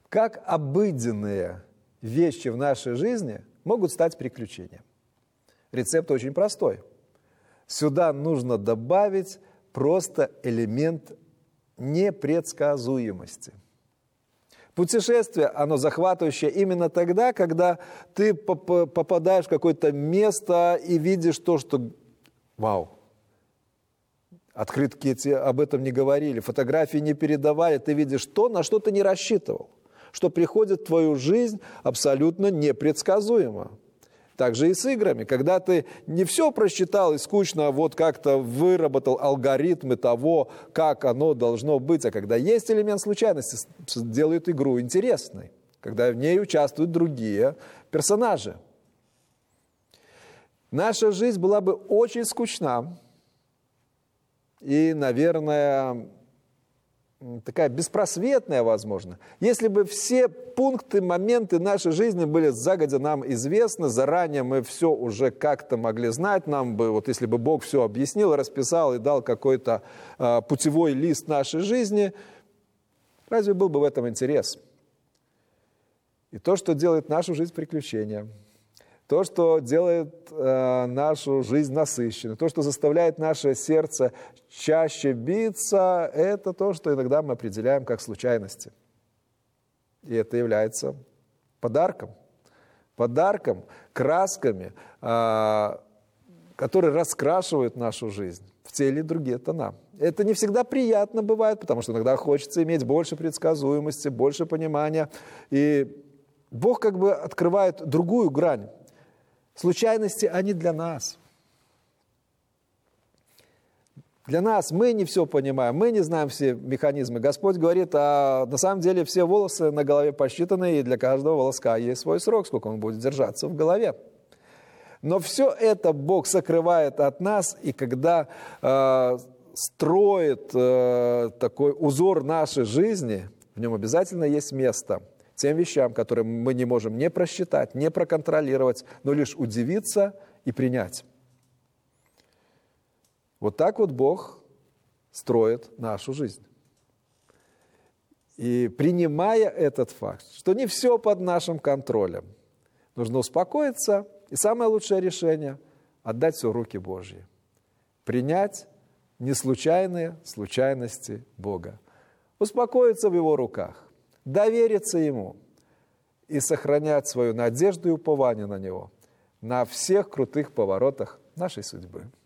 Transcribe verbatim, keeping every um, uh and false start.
Как обыденные вещи в нашей жизни могут стать приключением? Рецепт очень простой. Сюда нужно добавить просто элемент непредсказуемости. Путешествие, оно захватывающее именно тогда, когда ты попадаешь в какое-то место и видишь то, что вау, открытки эти об этом не говорили, фотографии не передавали, ты видишь то, на что ты не рассчитывал, что приходит в твою жизнь абсолютно непредсказуемо. Так же и с играми. Когда ты не все просчитал и скучно вот как-то выработал алгоритмы того, как оно должно быть, а когда есть элемент случайности, делает игру интересной, когда в ней участвуют другие персонажи. Наша жизнь была бы очень скучна и, наверное, такая беспросветная, возможно, если бы все пункты, моменты нашей жизни были загодя нам известны, заранее мы все уже как-то могли знать, нам бы, вот если бы Бог все объяснил, расписал и дал какой-то э, путевой лист нашей жизни, разве был бы в этом интерес? И то, что делает нашу жизнь приключением, то, что делает э, нашу жизнь насыщенной, то, что заставляет наше сердце чаще биться, это то, что иногда мы определяем как случайности. И это является подарком. Подарком, красками, э, которые раскрашивают нашу жизнь в те или другие тона. Это не всегда приятно бывает, потому что иногда хочется иметь больше предсказуемости, больше понимания. И Бог как бы открывает другую грань. Случайности, они для нас. Для нас мы не все понимаем, мы не знаем все механизмы. Господь говорит, а на самом деле все волосы на голове посчитаны, и для каждого волоска есть свой срок, сколько он будет держаться в голове. Но все это Бог сокрывает от нас, и когда э, строит э, такой узор нашей жизни, в нем обязательно есть место тем вещам, которые мы не можем не просчитать, не проконтролировать, но лишь удивиться и принять. Вот так вот Бог строит нашу жизнь. И принимая этот факт, что не все под нашим контролем, нужно успокоиться, и самое лучшее решение – отдать все в руки Божьи. Принять неслучайные случайности Бога. Успокоиться в Его руках. Довериться Ему и сохранять свою надежду и упование на Него на всех крутых поворотах нашей судьбы.